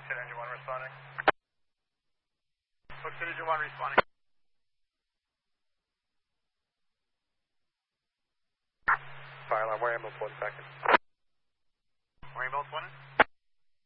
City Engine 1 responding. Oak City Engine 1 responding. Fire alarm, where ambulance 1 second. Where ambulance 1 is?